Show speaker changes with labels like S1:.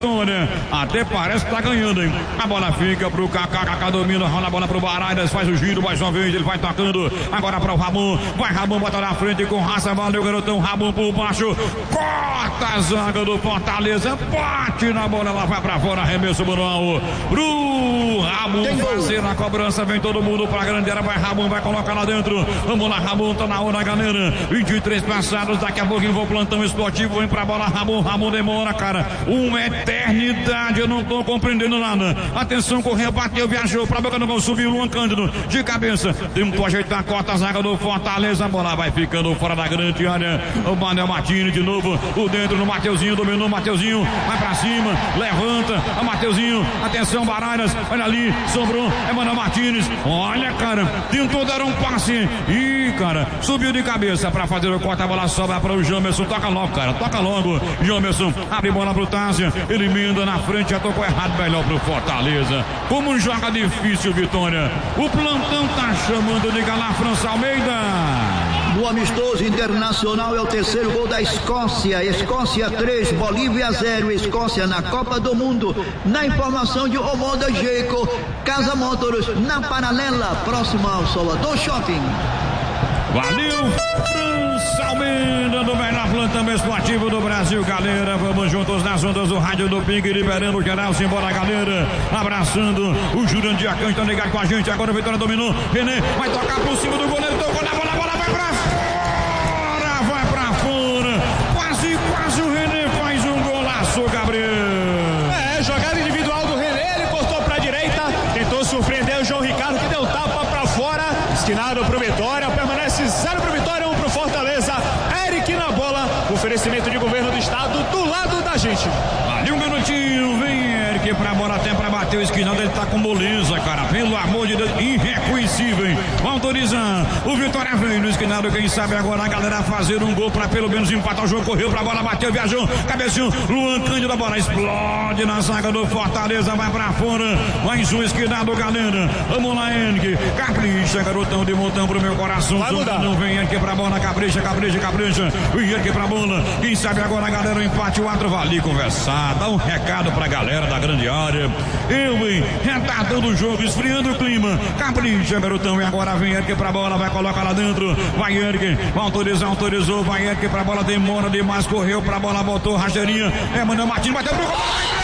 S1: Até parece que tá ganhando, hein? A bola fica pro Kaká, Kaká domina, rola a bola pro Barairas, faz o giro mais uma vez, ele vai tocando, agora para o Ramon, vai Ramon, bota na frente com raça, valeu garotão, Ramon por baixo, corta a zaga do Fortaleza, bate na bola, ela vai pra fora, arremesso manual pro Ramon fazer a cobrança, vem todo mundo pra grande área, vai Ramon, vai colocar lá dentro, vamos lá Ramon, tá na hora galera, 23 passados, daqui a pouquinho vou plantão esportivo, vem pra bola Ramon, Ramon demora cara, eternidade, eu não tô compreendendo nada. Atenção, correu, bateu, viajou pra boca do gol, subiu Luan Cândido de cabeça, tentou ajeitar, corta a zaga do Fortaleza, a bola vai ficando fora da grande área. O Manel Martini de novo, o dentro no Mateuzinho, dominou Mateuzinho, vai pra cima, levanta, a Mateuzinho, atenção Barairas, olha ali, sobrou, é Manel Martins, olha cara, tentou dar um passe e cara, subiu de cabeça pra fazer o corte, a bola sobra para o Jamerson, toca logo cara, toca logo, Jamerson, abre bola pro Tássio, ele emenda na frente, já tocou errado, melhor pro Fortaleza. Como joga difícil, Vitória. O plantão tá chamando de Galá, França Almeida.
S2: No amistoso internacional é o terceiro gol da Escócia. Escócia 3, Bolívia 0. Escócia na Copa do Mundo. Na informação de Omoda Jeico, Casa Motors, na paralela, próxima ao Salvador Shopping.
S1: Valeu, França Almeida, do melhor plantão esportivo do Brasil, galera. Vamos juntos nas ondas do rádio do Ping, liberando o geral, simbora, galera. Abraçando o Jurandir Acan, estão ligados com a gente. Agora o Vitória dominou. René vai tocar por cima do goleiro, tocou na bola, a bola vai pra fora, vai pra fora. Quase o René faz um golaço, Gabriel.
S3: Jogada individual do René, ele cortou pra direita, tentou surpreender o João Ricardo, que deu tapa pra fora, destinado pro Vitória, permanece 0 pro Vitória, 1 pro Fortaleza. Eric na bola, oferecimento de governo do estado do lado da gente.
S1: Ali um minutinho, vem Eric pra bola, até pra bater o esquinado, ele tá com moleza, cara, pelo amor de Deus, irreconhecível, hein? Autorizar, o Vitória vem no esquinado, quem sabe agora a galera fazer um gol pra pelo menos empatar o jogo, correu pra bola, bateu, viajou, cabecinho, Luan Cândido, a bola explode na zaga do Fortaleza, vai pra fora, mais um esquinado, galera, vamos lá, Henrique, capricha, garotão de montão pro meu coração, não vem Henrique pra bola, capricha, vem Henrique pra bola, quem sabe agora a galera o empate, o outro vai ali conversar, dá um recado pra galera da grande área, retardando o jogo, esfriando o clima, capricha, garotão, e agora vem Henrique pra bola, vai colocar lá dentro, vai Henrique, autorizou, vai Henrique pra bola, demora demais, correu pra bola, botou rasteirinha, Manel Martins, bateu pro gol.